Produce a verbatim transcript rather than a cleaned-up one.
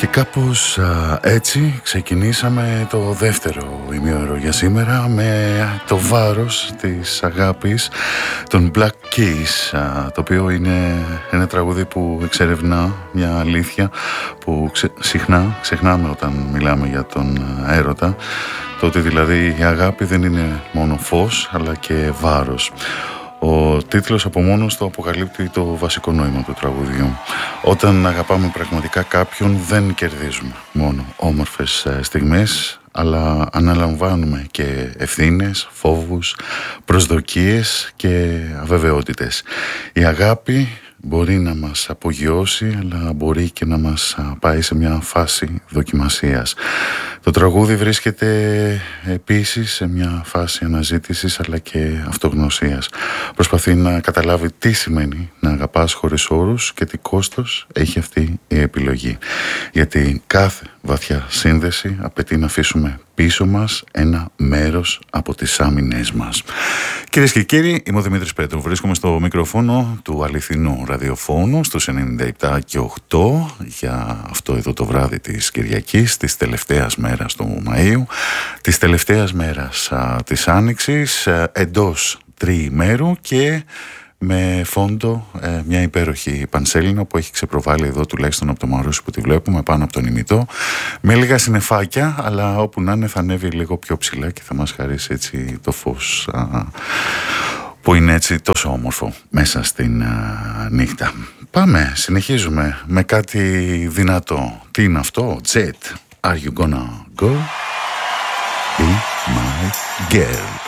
Και κάπως α, έτσι ξεκινήσαμε το δεύτερο ημίωρο για σήμερα με το βάρος της αγάπης των Black Keys, α, το οποίο είναι ένα τραγούδι που εξερευνά μια αλήθεια που ξε, συχνά ξεχνάμε όταν μιλάμε για τον έρωτα, το ότι δηλαδή η αγάπη δεν είναι μόνο φως αλλά και βάρος. Ο τίτλος από μόνος του αποκαλύπτει το βασικό νόημα του τραγουδιού. Όταν αγαπάμε πραγματικά κάποιον δεν κερδίζουμε μόνο όμορφες στιγμές, αλλά αναλαμβάνουμε και ευθύνες, φόβους, προσδοκίες και αβεβαιότητες. Η αγάπη μπορεί να μας απογειώσει, αλλά μπορεί και να μας πάει σε μια φάση δοκιμασίας. Το τραγούδι βρίσκεται επίσης σε μια φάση αναζήτησης αλλά και αυτογνωσίας. Προσπαθεί να καταλάβει τι σημαίνει να αγαπάς χωρίς όρους και τι κόστος έχει αυτή η επιλογή. Γιατί κάθε βαθιά σύνδεση απαιτεί να αφήσουμε πίσω μας ένα μέρος από τις άμυνές μας. Κυρίες και κύριοι, είμαι ο Δημήτρης Πέτρου. Βρίσκομαι στο μικροφόνο του αληθινού ραδιοφώνου στους ενενήντα επτά και οκτώ για αυτό εδώ το βράδυ της Κυριακής, της τελευταίας μέρας του Μαΐου, της τελευταίας μέρας α, της Άνοιξης, α, εντός τριημέρου και με φόντο ε, μια υπέροχη πανσέλινο που έχει ξεπροβάλει εδώ τουλάχιστον από το Μαρούσι που τη βλέπουμε πάνω από τον ημιτό, με λίγα συννεφάκια, αλλά όπου να είναι θα ανέβει λίγο πιο ψηλά και θα μας χαρίσει έτσι το φως α, που είναι έτσι τόσο όμορφο μέσα στην α, νύχτα. Πάμε, συνεχίζουμε με κάτι δυνατό. Τι είναι αυτό? Jet, are you gonna go? Be my girl.